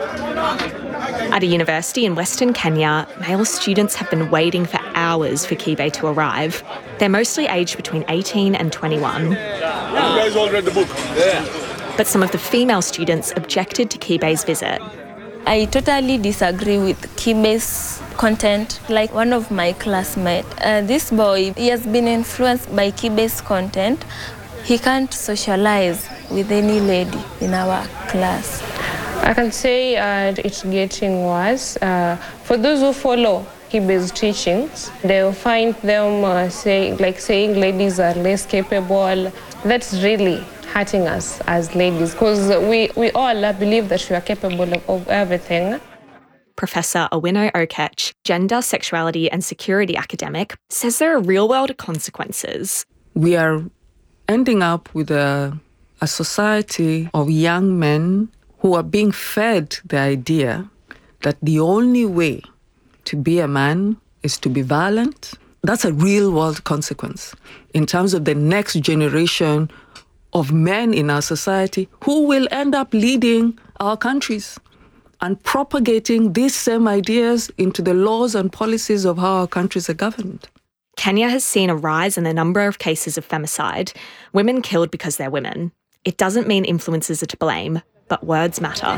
At a university in Western Kenya, male students have been waiting for hours for Kibe to arrive. They're mostly aged between eighteen and twenty-one. You guys all read the book? Yeah. But some of the female students objected to Kibe's visit. I totally disagree with Kibe's content. Like one of my classmates, uh, this boy, he has been influenced by Kibe's content. He can't socialize with any lady in our class. I can say uh, it's getting worse. Uh, for those who follow Kibe's teachings, they'll find them uh, say, like saying ladies are less capable. That's really hurting us as ladies, because we, we all believe that we are capable of, of everything. Professor Owino Okech, gender, sexuality and security academic, says there are real-world consequences. We are ending up with a, a society of young men who are being fed the idea that the only way to be a man is to be violent. That's a real-world consequence in terms of the next generation of men in our society who will end up leading our countries and propagating these same ideas into the laws and policies of how our countries are governed. Kenya has seen a rise in the number of cases of femicide, women killed because they're women. It doesn't mean influencers are to blame, but words matter.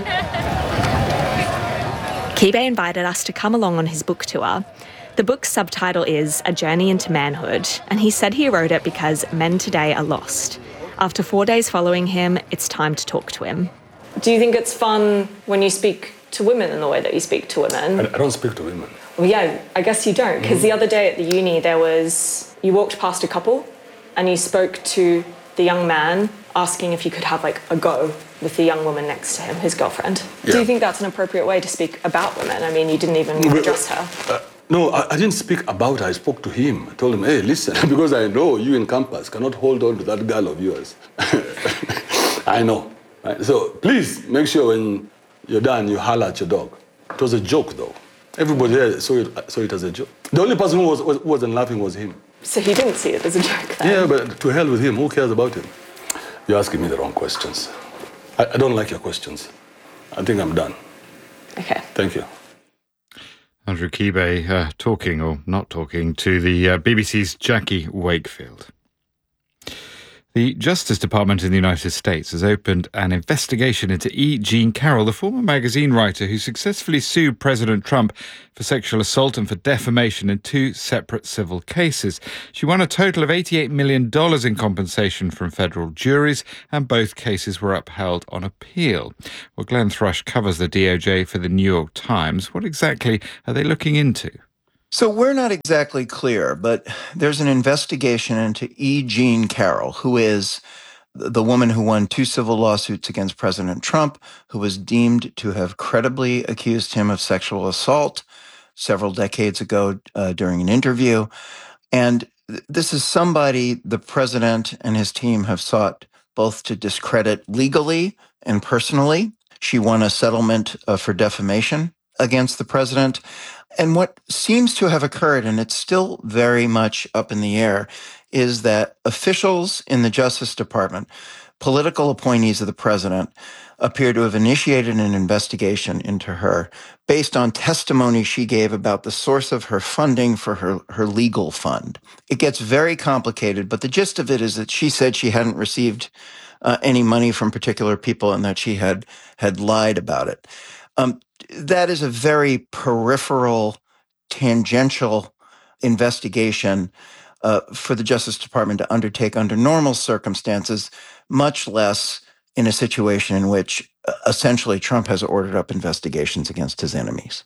Kibe invited us to come along on his book tour. The book's subtitle is A Journey into Manhood, and he said he wrote it because men today are lost. After four days following him, it's time to talk to him. Do you think it's fun when you speak to women in the way that you speak to women? I, I don't speak to women. Well, yeah, I guess you don't, because the other day at the uni there was, you walked past a couple and you spoke to the young man asking if you could have like a go with the young woman next to him, his girlfriend. Yeah. Do you think that's an appropriate way to speak about women? I mean, you didn't even address her. Uh, No, I, I didn't speak about her. I spoke to him. I told him, hey, listen, because I know you in campus cannot hold on to that girl of yours. I know. Right? So please make sure when you're done, you holler at your dog. It was a joke, though. Everybody there saw it, saw it as a joke. The only person who was, was, wasn't laughing was him. So he didn't see it as a joke then? Yeah, but to hell with him. Who cares about him? You're asking me the wrong questions. I, I don't like your questions. I think I'm done. Okay. Thank you. Andrew Kibe uh, talking, or not talking, to the uh, B B C's Jackie Wakefield. The Justice Department in the United States has opened an investigation into E. Jean Carroll, the former magazine writer who successfully sued President Trump for sexual assault and for defamation in two separate civil cases. She won a total of eighty-eight million dollars in compensation from federal juries, and both cases were upheld on appeal. Well, Glenn Thrush covers the D O J for the New York Times. What exactly are they looking into? So we're not exactly clear, but there's an investigation into E. Jean Carroll, who is the woman who won two civil lawsuits against President Trump, who was deemed to have credibly accused him of sexual assault several decades ago uh, during an interview. And th- this is somebody the president and his team have sought both to discredit legally and personally. She won a settlement uh, for defamation against the president. And what seems to have occurred, and it's still very much up in the air, is that officials in the Justice Department, political appointees of the president, appear to have initiated an investigation into her based on testimony she gave about the source of her funding for her, her legal fund. It gets very complicated, but the gist of it is that she said she hadn't received uh, any money from particular people and that she had had lied about it. Um, that is a very peripheral, tangential investigation uh, for the Justice Department to undertake under normal circumstances, much less in a situation in which uh, essentially Trump has ordered up investigations against his enemies.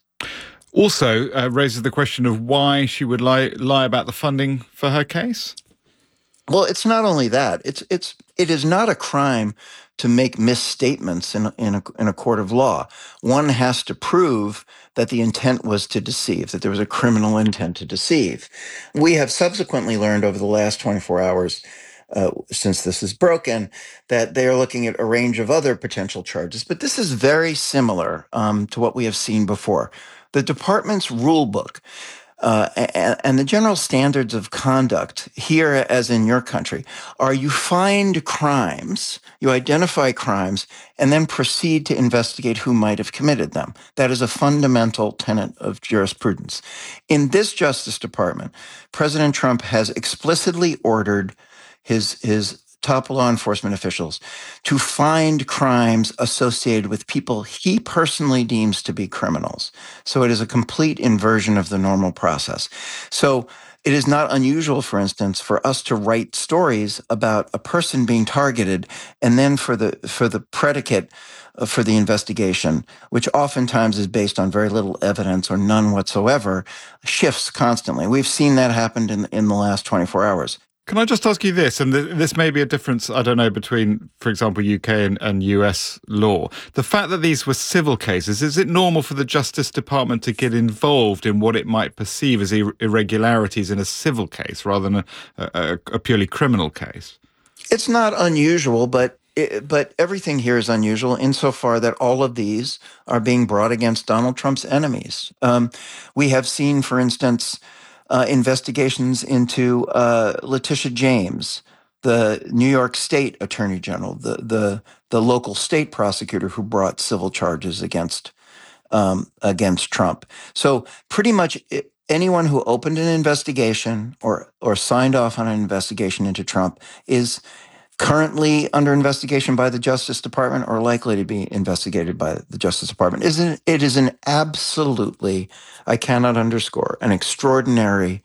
Also uh, raises the question of why she would lie, lie about the funding for her case. Well, it's not only that. It's it's it is not a crime to make misstatements in in a, in a court of law. One has to prove that the intent was to deceive, that there was a criminal intent to deceive. We have subsequently learned over the last twenty-four hours, uh, since this is broken, that they are looking at a range of other potential charges. But this is very similar um, to what we have seen before. The department's rule book Uh, and, and the general standards of conduct here, as in your country, are you find crimes, you identify crimes, and then proceed to investigate who might have committed them. That is a fundamental tenet of jurisprudence. In this Justice Department, President Trump has explicitly ordered his his top law enforcement officials to find crimes associated with people he personally deems to be criminals. So it is a complete inversion of the normal process. So it is not unusual, for instance, for us to write stories about a person being targeted and then for the for the predicate uh, for the investigation, which oftentimes is based on very little evidence or none whatsoever, shifts constantly. We've seen that happen in, in the last twenty-four hours. Can I just ask you this, and th- this may be a difference, I don't know, between, for example, U K and, and U S law. The fact that these were civil cases, is it normal for the Justice Department to get involved in what it might perceive as ir- irregularities in a civil case rather than a, a, a purely criminal case? It's not unusual, but it, but everything here is unusual insofar that all of these are being brought against Donald Trump's enemies. Um, we have seen, for instance, Uh, investigations into uh, Letitia James, the New York State Attorney General, the the the local state prosecutor who brought civil charges against um, against Trump. So pretty much anyone who opened an investigation or or signed off on an investigation into Trump is currently under investigation by the Justice Department or likely to be investigated by the Justice Department. Isn't it is an absolutely, I cannot underscore, an extraordinary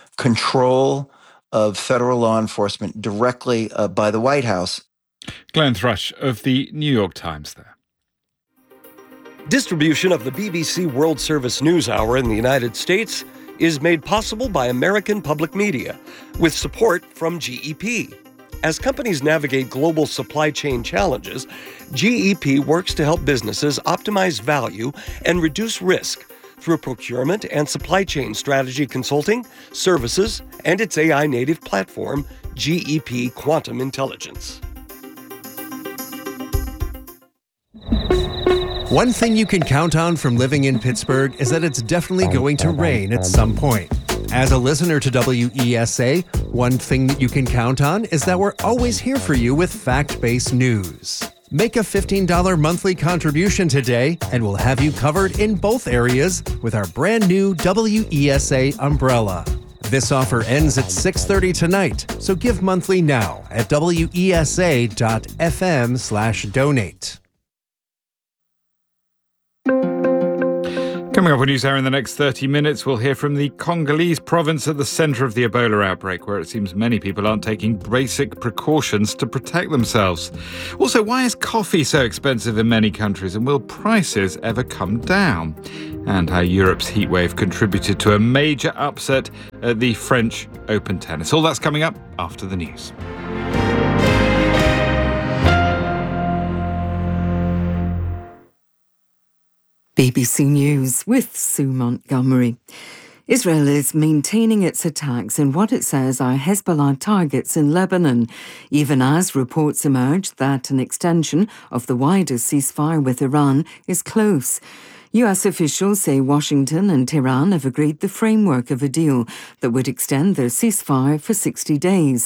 control of federal law enforcement directly uh, by the White House. Glenn Thrush of the New York Times there. Distribution of the B B C World Service News Hour in the United States is made possible by American Public Media with support from G E P. As companies navigate global supply chain challenges, G E P works to help businesses optimize value and reduce risk through procurement and supply chain strategy consulting, services, and its A I-native platform, G E P Quantum Intelligence. One thing you can count on from living in Pittsburgh is that it's definitely going to rain at some point. As a listener to W E S A, one thing that you can count on is that we're always here for you with fact-based news. Make a fifteen dollars monthly contribution today, and we'll have you covered in both areas with our brand new W E S A umbrella. This offer ends at six thirty tonight, so give monthly now at W E S A dot F M slash donate. Coming up on NewsHour in the next thirty minutes, we'll hear from the Congolese province at the centre of the Ebola outbreak, where it seems many people aren't taking basic precautions to protect themselves. Also, why is coffee so expensive in many countries, and will prices ever come down? And how Europe's heatwave contributed to a major upset at the French Open tennis. All that's coming up after the news. B B C News with Sue Montgomery. Israel is maintaining its attacks in what it says are Hezbollah targets in Lebanon, even as reports emerge that an extension of the wider ceasefire with Iran is close. U S officials say Washington and Tehran have agreed the framework of a deal that would extend their ceasefire for sixty days.